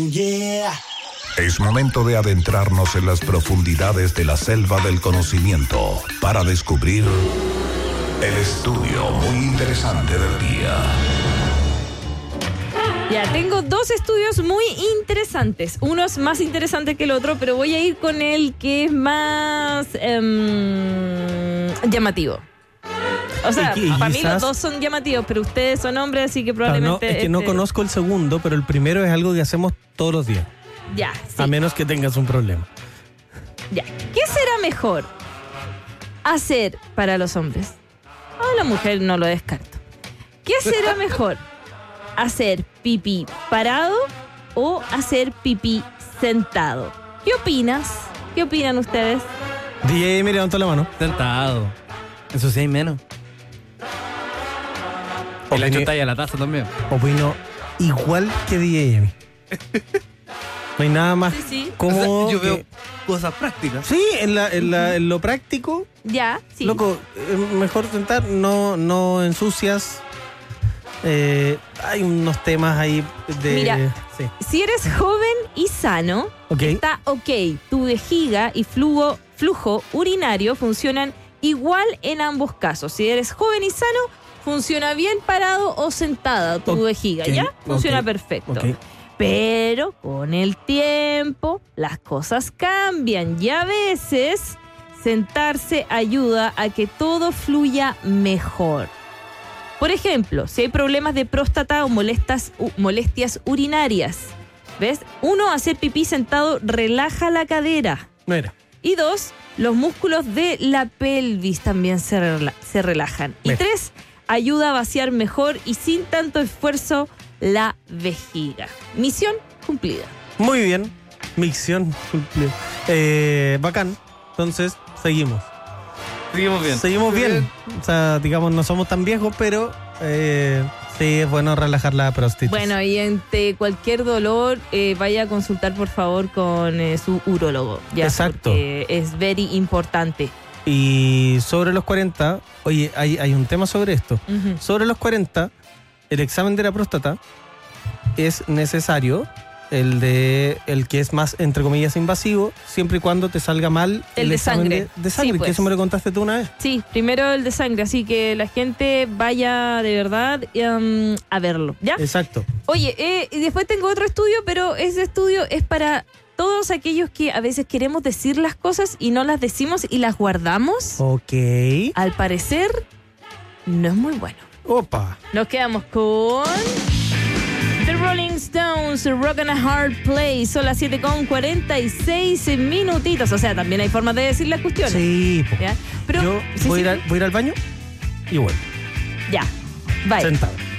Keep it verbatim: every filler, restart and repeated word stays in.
Yeah. Es momento de adentrarnos en las profundidades de la selva del conocimiento para descubrir el estudio muy interesante del día. Ya, tengo dos estudios muy interesantes. Uno es más interesante que el otro, pero voy a ir con el que es más um, llamativo. O sea, y, y para quizás... mí los dos son llamativos, pero ustedes son hombres, así que Claro, probablemente... no, es que no este... conozco el segundo, pero el primero es algo que hacemos todos los días. Ya, sí. A menos que tengas un problema. Ya. ¿Qué será mejor hacer para los hombres? A la mujer no lo descarto. ¿Qué será mejor? ¿Hacer pipí parado o hacer pipí sentado? ¿Qué opinas? ¿Qué opinan ustedes? D J, me levantó la mano. Sentado. Eso sí hay menos. Y le ha hecho talla a la taza también. Opino igual que D J a mí. No hay nada más Sí, sí. cómodo. O sea, yo veo que- cosas prácticas. Sí, en, la, en, la, en lo práctico, Ya, sí. loco, es mejor sentar, no, no ensucias. Eh, hay unos temas ahí de... Mira. Sí. Si eres joven y sano, Ok. está ok. Tu vejiga y flujo, flujo urinario funcionan igual en ambos casos. Si eres joven y sano, funciona bien parado o sentada tu Ok. vejiga, ¿ya? Funciona Ok. perfecto. Ok. Pero con el tiempo las cosas cambian y a veces sentarse ayuda a que todo fluya mejor. Por ejemplo, si hay problemas de próstata o molestas, u- molestias urinarias, ¿ves? Uno, hacer pipí sentado relaja la cadera. Mira, Y dos, los músculos de la pelvis también se, rela- se relajan. Y Mira. tres, ayuda a vaciar mejor y sin tanto esfuerzo la vejiga. Misión cumplida. muy bien. Micción cumplida. Eh, bacán. Entonces, seguimos. Seguimos bien. Seguimos bien. O sea, digamos, no somos tan viejos, pero eh, sí es bueno relajar la prostata. Bueno, y ante cualquier dolor, eh, vaya a consultar por favor con eh, su urólogo. Ya, Exacto. porque es very importante. Y sobre los cuarenta, oye, hay, hay un tema sobre esto. Ujú. Sobre los cuarenta, el examen de la próstata es necesario, el de el que es más, entre comillas, invasivo, siempre y cuando te salga mal El de examen sangre. de, de sangre, Sí, pues. que eso me lo contaste tú una vez. Sí, primero el de sangre, así que la gente vaya de verdad um, a verlo, ¿ya? Exacto. Oye, eh, y después tengo otro estudio, pero ese estudio es para todos aquellos que a veces queremos decir las cosas y no las decimos y las guardamos. Ok. Al parecer, no es muy bueno. Opa. Nos quedamos con The Rolling Stones, Rock and a Hard Place. Son las siete con cuarenta y seis minutitos. O sea, también hay formas de decir las cuestiones. Sí, po. ¿Ya? Pero, Yo sí, voy, sí, a ir al, voy a ir al baño y vuelvo. ya, bye. Sentado.